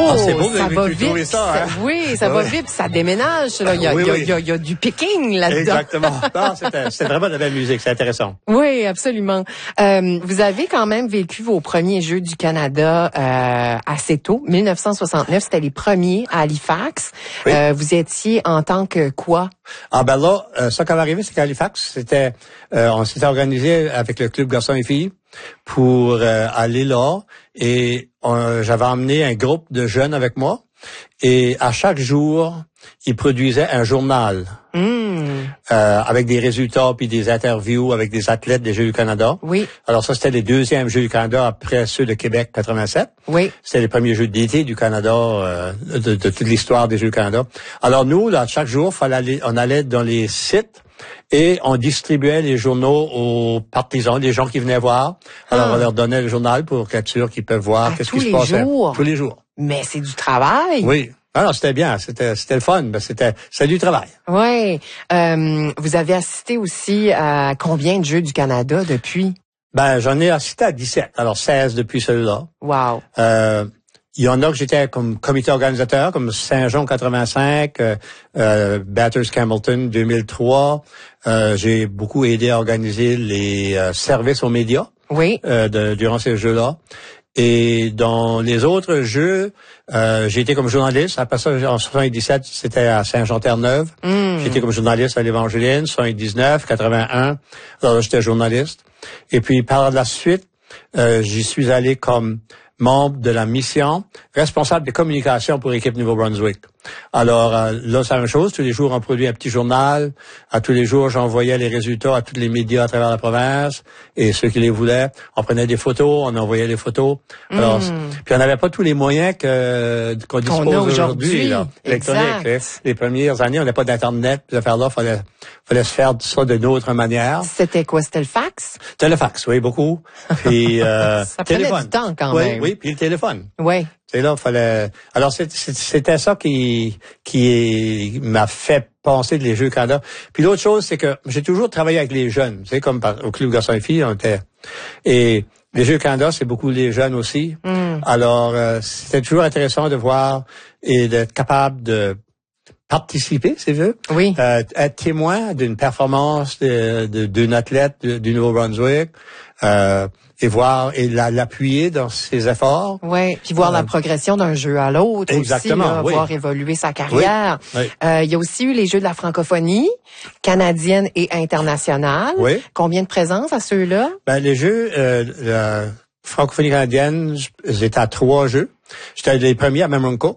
Ah, c'est beau, ça va tu vite. trouves ça, hein? Oui, ça va vite, puis ça déménage. Là. Il y a du picking là-dedans. Exactement. Non, c'était vraiment de la belle musique, c'est intéressant. Oui, absolument. Vous avez quand même vécu vos premiers Jeux du Canada assez tôt. 1969, c'était les premiers à Halifax. Oui. Vous étiez en tant que quoi? Ah ben là, ça quand arrivé, c'est qu'à Halifax, on s'était organisé avec le club garçons et filles pour aller là, et j'avais emmené un groupe de jeunes avec moi, et à chaque jour, ils produisaient un journal avec des résultats puis des interviews avec des athlètes des Jeux du Canada. Oui. Alors ça, c'était les deuxième Jeux du Canada après ceux de Québec 87. Oui. C'était les premiers Jeux d'été du Canada, de toute l'histoire des Jeux du Canada. Alors nous, là, chaque jour, on allait dans les sites et on distribuait les journaux aux partisans, les gens qui venaient voir. Alors on leur donnait le journal pour être sûr qu'ils peuvent voir qu'est-ce qui se passait. Tous les jours. Mais c'est du travail. Oui. Alors c'était bien, c'était le fun, mais c'était du travail. Oui. Vous avez assisté aussi à combien de Jeux du Canada depuis? Ben j'en ai assisté à 17, alors 16 depuis celui-là. Wow. Il y en a que j'étais comme comité organisateur, comme Saint-Jean 85, Bathurst Campbellton 2003. J'ai beaucoup aidé à organiser les services aux médias. Oui. Durant ces jeux-là. Et dans les autres jeux, j'ai été comme journaliste. Après ça, en 77, c'était à Saint-Jean-Terre-Neuve. J'étais comme journaliste à l'Évangeline, 79, 81. Alors là, j'étais journaliste. Et puis, par la suite, j'y suis allé comme membre de la mission, responsable des communications pour l'équipe Nouveau-Brunswick. Alors là, c'est la même chose. Tous les jours, on produit un petit journal. À tous les jours, j'envoyais les résultats à tous les médias à travers la province et ceux qui les voulaient. On prenait des photos, on envoyait les photos. Alors, puis on n'avait pas tous les moyens qu'on dispose aujourd'hui, là, électroniques. Les premières années, on n'avait pas d'internet. Ces affaires-là, fallait se faire ça d'une autre manière. C'était quoi? C'était le fax? C'était le fax, oui, beaucoup. Puis ça prenait du temps quand même. Oui, puis le téléphone. Oui. C'est là, fallait. Alors c'était ça qui m'a fait penser de les Jeux Canada. Puis l'autre chose, c'est que j'ai toujours travaillé avec les jeunes. Tu sais, comme au club garçons et filles, on était. Et les Jeux Canada, c'est beaucoup les jeunes aussi. Alors c'était toujours intéressant de voir et d'être capable de participer, si tu veux. Oui. Être témoin d'une performance d'une athlète du Nouveau-Brunswick. Et voir et l'appuyer dans ses efforts. Oui, puis voir la progression d'un jeu à l'autre. Exactement, aussi, là, oui. Voir évoluer sa carrière. Oui. Il y a aussi eu les Jeux de la francophonie, canadienne et internationale. Oui. Combien de présence à ceux-là? Ben, les Jeux, la francophonie canadienne, j'étais à 3 jeux. J'étais les premiers à Memramcook.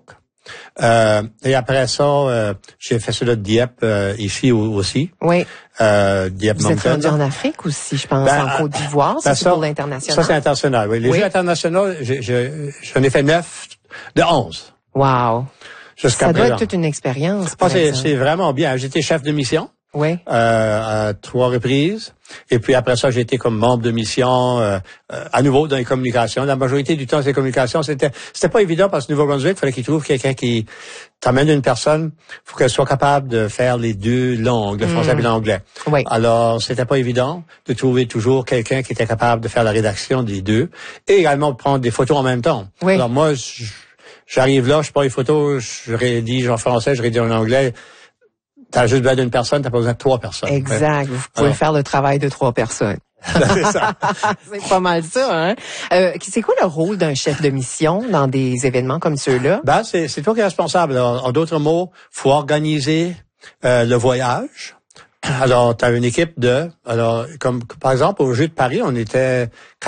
Et après ça, j'ai fait cela de Dieppe ici aussi. Oui. Dieppe Vous êtes rendu en Afrique aussi, je pense, en Côte d'Ivoire. Ça, c'est pour l'international. Ça, c'est international, oui. Les Jeux internationaux, j'en ai fait 9 de 11. Wow. Jusqu'à ça présent. doit être toute une expérience. C'est vraiment bien. J'étais chef de mission. Oui. À 3 reprises. Et puis après ça, j'ai été comme membre de mission à nouveau dans les communications. La majorité du temps, ces communications, c'était pas évident parce que Nouveau-Brunswick, il fallait qu'il trouve quelqu'un qui t'amène une personne, faut qu'elle soit capable de faire les deux langues, le français et l'anglais. Oui. Alors, c'était pas évident de trouver toujours quelqu'un qui était capable de faire la rédaction des deux et également de prendre des photos en même temps. Oui. Alors moi, j'arrive là, je prends les photos, je rédige en français, je rédige en anglais. T'as juste besoin d'une personne, t'as pas besoin de 3 personnes. Exact. Vous pouvez faire le travail de 3 personnes. C'est ça. C'est pas mal ça, hein? C'est quoi le rôle d'un chef de mission dans des événements comme ceux-là? Ben, c'est toi qui es responsable. Alors, en d'autres mots, faut organiser le voyage. Alors, tu as une équipe comme par exemple au Jeu de Paris, on était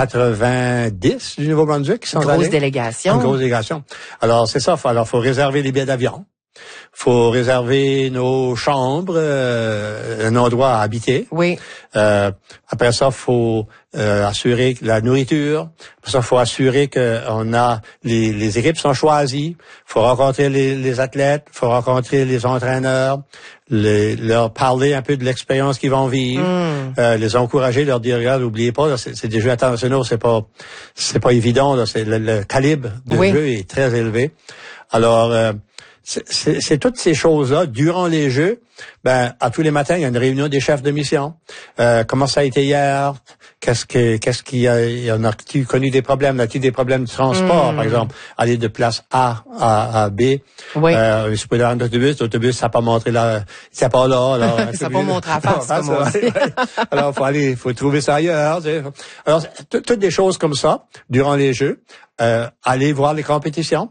90 du Nouveau-Brunswick qui sont allés. Une grosse délégation. Une grosse délégation. Alors, c'est ça. Faut réserver les billets d'avion. Faut réserver nos chambres, un endroit à habiter. Oui. Après ça, faut assurer la nourriture. Après ça, faut assurer que on a les équipes sont choisies. Faut rencontrer les athlètes. Faut rencontrer les entraîneurs. Leur parler un peu de l'expérience qu'ils vont vivre. Les encourager, leur dire regarde, n'oubliez pas, là, c'est des jeux internationaux, c'est pas évident. Là, c'est le calibre de jeu est très élevé. Alors c'est toutes ces choses-là. Durant les Jeux, à tous les matins, il y a une réunion des chefs de mission. Comment ça a été hier? Qu'est-ce qu'il y en a-t-il connu des problèmes? A-t-il des problèmes de transport, par exemple? Aller de place A à B. Oui. Je peux aller en autobus. L'autobus, ça n'a pas montré là. C'est pas là. Alors, ça n'a pas montré à face, comme on dit. Alors, faut trouver ça ailleurs. Tu sais. Alors, toutes des choses comme ça, durant les Jeux. Aller voir les compétitions.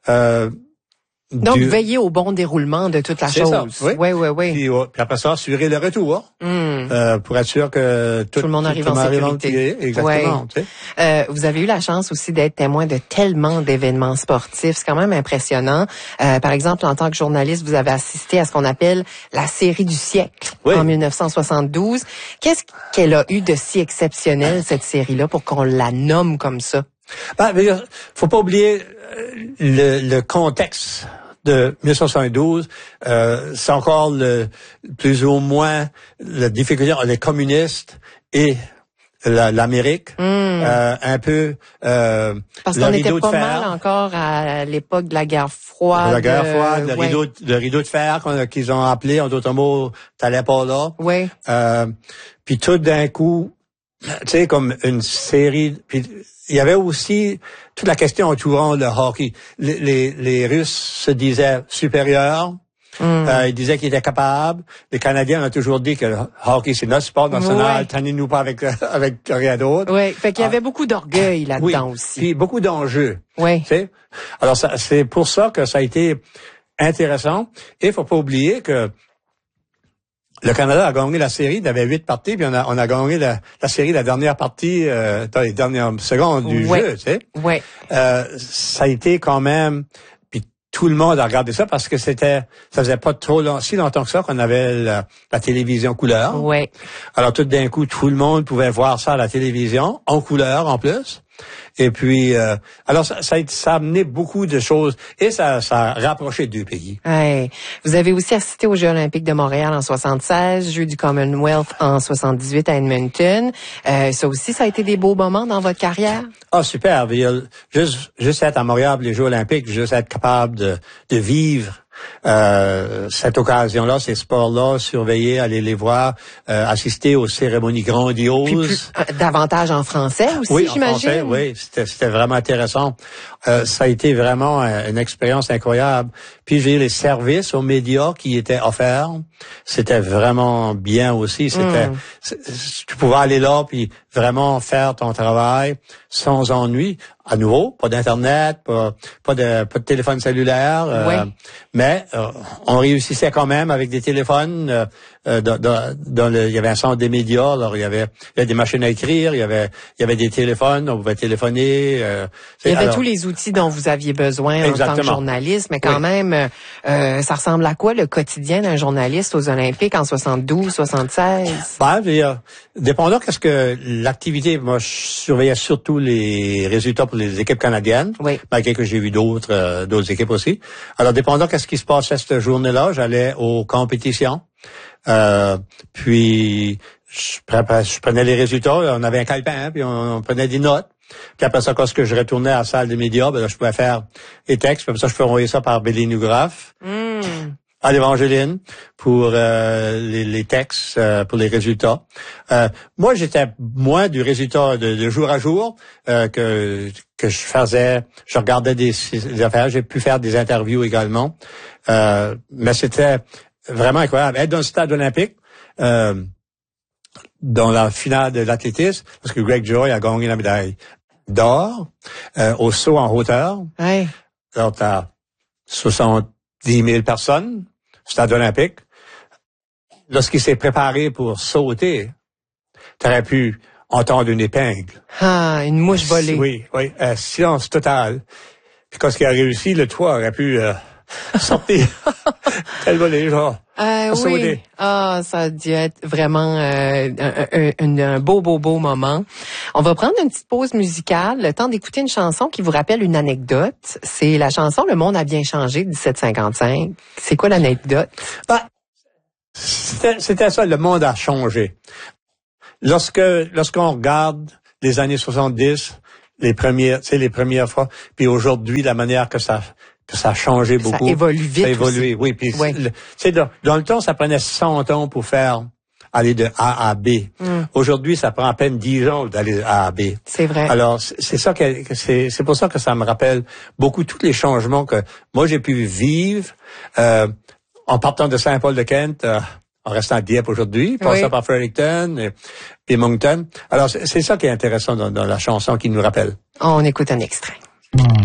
Donc, veiller au bon déroulement de toute la chose. Ça, oui. Oui. Puis après ça, assurer le retour. Pour être sûr que tout le monde arrive en sécurité. Exactement. Tu sais. Vous avez eu la chance aussi d'être témoin de tellement d'événements sportifs. C'est quand même impressionnant. Par exemple, en tant que journaliste, vous avez assisté à ce qu'on appelle la série du siècle en 1972. Qu'est-ce qu'elle a eu de si exceptionnel, cette série-là, pour qu'on la nomme comme ça? Faut pas oublier le contexte de 1972, c'est encore plus ou moins la difficulté entre les communistes et l'Amérique, un peu parce qu'on était pas mal encore à l'époque de la guerre froide. La guerre froide, le rideau de fer qu'ils ont appelé, en d'autres mots, t'allais pas là. Oui. Puis tout d'un coup, tu sais, comme une série. Puis il y avait aussi toute la question entourant le hockey. Les Russes se disaient supérieurs. Ils disaient qu'ils étaient capables. Les Canadiens ont toujours dit que le hockey, c'est notre sport national. Tannez-nous pas avec rien d'autre. Oui, fait qu'il y avait beaucoup d'orgueil là-dedans aussi. Puis beaucoup d'enjeux. Oui. Tu sais? Alors, c'est pour ça que ça a été intéressant. Et il faut pas oublier que le Canada a gagné la série, il y avait 8 parties, puis on a gagné la série, la dernière partie, dans les dernières secondes du jeu, tu sais. Oui. Ça a été quand même, puis tout le monde a regardé ça parce que ça faisait pas si longtemps que ça qu'on avait la télévision couleur. Oui. Alors tout d'un coup, tout le monde pouvait voir ça à la télévision, en couleur en plus. Et puis, alors ça a amené beaucoup de choses et ça a rapproché deux pays. Ouais. Vous avez aussi assisté aux Jeux olympiques de Montréal en 76, Jeux du Commonwealth en 78 à Edmonton. Ça aussi, ça a été des beaux moments dans votre carrière? Ah, super. Juste être à Montréal, les Jeux olympiques, juste être capable de vivre cette occasion-là, ces sports-là, surveiller, aller les voir, assister aux cérémonies grandioses. Davantage en français aussi, j'imagine. Oui, c'était vraiment intéressant. Ça a été vraiment une expérience incroyable. Puis j'ai les services aux médias qui étaient offerts. C'était vraiment bien aussi. Tu pouvais aller là puis vraiment faire ton travail sans ennui. À nouveau, pas d'internet, pas de téléphone cellulaire, mais on réussissait quand même avec des téléphones. Il y avait un centre des médias, alors il y avait des machines à écrire, il y avait des téléphones, on pouvait téléphoner. Il y avait tous les outils dont vous aviez besoin en tant que journaliste, mais quand même, ça ressemble à quoi le quotidien d'un journaliste aux Olympiques en 72, 76? Dépendant qu'est-ce que l'activité, moi je surveillais surtout les résultats pour les équipes canadiennes, malgré que j'ai vu d'autres équipes aussi. Alors dépendant qu'est-ce qui se passait cette journée-là, j'allais aux compétitions. Puis je prenais les résultats, on avait un calepin, puis on prenait des notes. Puis après ça, quand je retournais à la salle des médias, là, je pouvais faire les textes, puis après ça, je peux envoyer ça par bélinographe à l'Évangeline pour les textes, pour les résultats. Moi, j'étais moins du résultat de jour à jour que je faisais. Je regardais des affaires. J'ai pu faire des interviews également. Mais c'était vraiment incroyable. Être dans le stade olympique, dans la finale de l'athlétisme, parce que Greg Joy a gagné la médaille d'or au saut en hauteur. Ouais. Alors, t'as 70 000 personnes, stade olympique. Lorsqu'il s'est préparé pour sauter, t'aurais pu entendre une épingle. Ah, une mouche volée. Oui. Silence total. Puis quand il a réussi, le toit aurait pu sortir. Elle volait, genre. Oui. Ah, ça a dû être vraiment un beau moment. On va prendre une petite pause musicale, le temps d'écouter une chanson qui vous rappelle une anecdote. C'est la chanson Le monde a bien changé de 1755. C'est quoi l'anecdote? C'était ça, le monde a changé. Lorsqu'on regarde les années 70, les premières fois. Puis aujourd'hui, la manière que ça a changé beaucoup. Ça évolue vite. Ça a évolué, oui. Puis, dans le temps, ça prenait 100 ans pour aller de A à B. Aujourd'hui, ça prend à peine 10 ans d'aller de A à B. C'est vrai. Alors, c'est pour ça que ça me rappelle beaucoup tous les changements que moi j'ai pu vivre, en partant de Saint-Paul-de-Kent, en restant à Dieppe aujourd'hui, passant par Fredericton et Moncton. Alors, c'est ça qui est intéressant dans la chanson qui nous rappelle. On écoute un extrait.